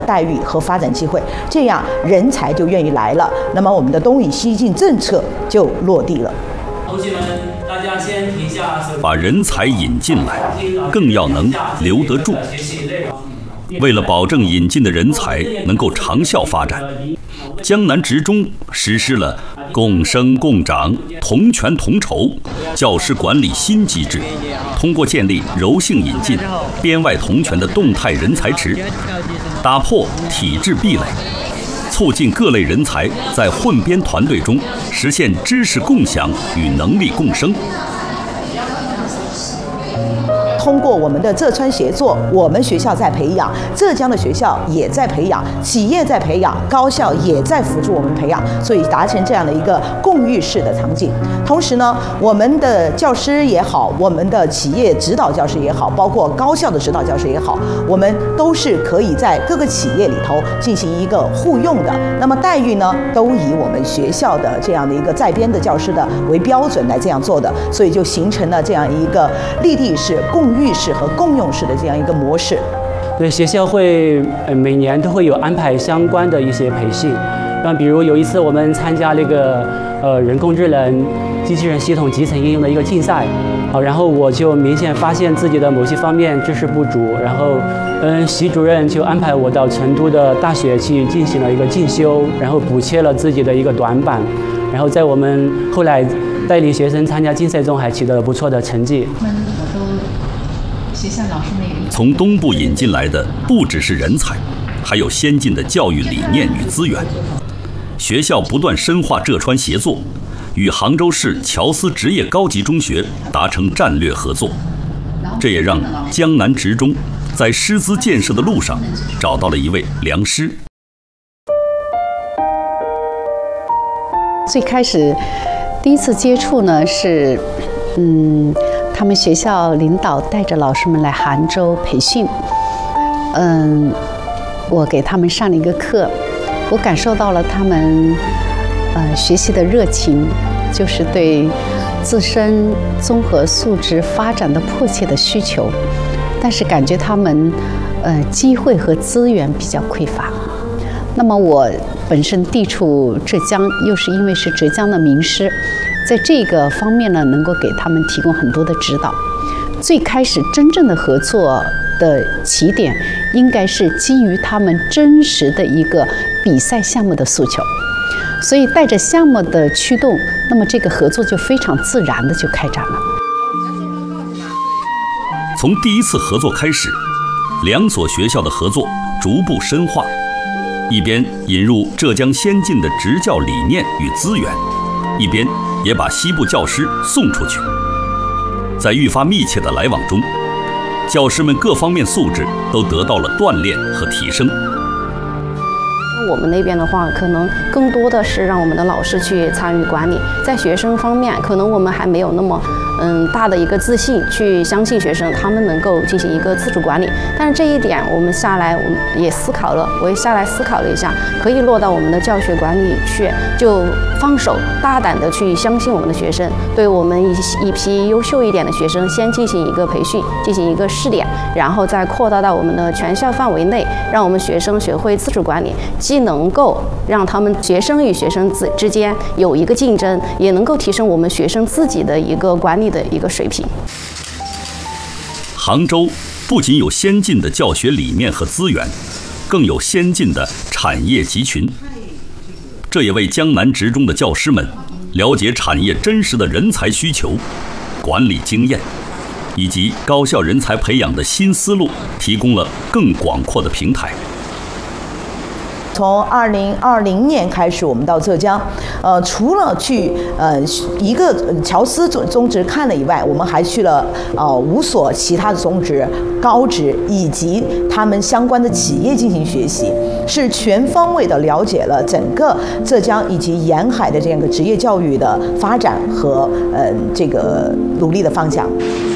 待遇和发展机会，这样人才就愿意来了，那么我们的东引西进政策就落地了。 同学们，大家先停下。 把人才引进来，更要能留得住。为了保证引进的人才能够长效发展，江南职中实施了共生共长、同权同筹教师管理新机制，通过建立柔性引进、编外同权的动态人才池，打破体制壁垒，促进各类人才在混编团队中实现知识共享与能力共生。 通过我们的浙川协作，我们学校在培养，浙江的学校也在培养，企业在培养，高校也在辅助我们培养，所以达成这样的一个共育式的场景。同时呢，我们的教师也好，我们的企业指导教师也好，包括高校的指导教师也好，我们都是可以在各个企业里头进行一个互用的。那么待遇呢，都以我们学校的这样的一个在编的教师的为标准来这样做的，所以就形成了这样一个立地式、共育式和共用式的这样一个模式。 对，学校会每年都会有安排相关的一些培训。比如有一次我们参加那个人工智能机器人系统集成应用的一个竞赛，然后我就明显发现自己的某些方面知识不足，然后习主任就安排我到成都的大学去进行了一个进修，然后补切了自己的一个短板，然后在我们后来带领学生参加竞赛中还取得了不错的成绩。 学校老师们从东部引进来的不只是人才，还有先进的教育理念与资源。学校不断深化浙川协作，与杭州市乔司职业高级中学达成战略合作，这也让江南职中在师资建设的路上找到了一位良师。 最开始第一次接触呢是他们学校领导带着老师们来杭州培训，我给他们上了一个课，我感受到了他们学习的热情，就是对自身综合素质发展的迫切的需求，但是感觉他们机会和资源比较匮乏。那么我本身地处浙江，又是因为是浙江的名师，在这个方面呢，能够给他们提供很多的指导。最开始真正的合作的起点，应该是基于他们真实的一个比赛项目的诉求，所以带着项目的驱动，那么这个合作就非常自然的就开展了。 从第一次合作开始，两所学校的合作逐步深化，一边引入浙江先进的职教理念与资源，一边也把西部教师送出去。在愈发密切的来往中，教师们各方面素质都得到了锻炼和提升。 我们那边的话，可能更多的是让我们的老师去参与管理，在学生方面，可能我们还没有那么大的一个自信去相信学生他们能够进行一个自主管理。但是这一点我们下来，我们也思考了，我也下来思考了一下，可以落到我们的教学管理去，就放手大胆的去相信我们的学生，对我们一批优秀一点的学生先进行一个培训，进行一个试点，然后再扩大到我们的全校范围内，让我们学生学会自主管理，既能够让他们学生与学生之间有一个竞争，也能够提升我们学生自己的一个管理的一个水平。 杭州不仅有先进的教学理念和资源，更有先进的产业集群，这也为江南职中的教师们了解产业真实的人才需求、管理经验以及高校人才培养的新思路提供了更广阔的平台。 从2020年开始，我们到浙江，除了去一个乔司中职看了以外，我们还去了5所其他的中职、高职以及他们相关的企业进行学习，是全方位的了解了整个浙江以及沿海的这样一个职业教育的发展和这个努力的方向。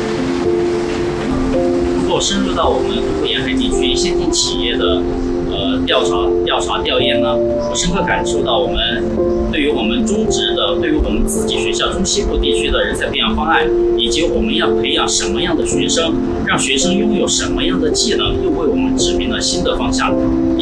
如果深入到我们东部沿海地区先进企业的调研呢，我深刻感受到我们对于我们中职的，对于我们自己学校中西部地区的人才培养方案，以及我们要培养什么样的学生，让学生拥有什么样的技能，又为我们指明了新的方向。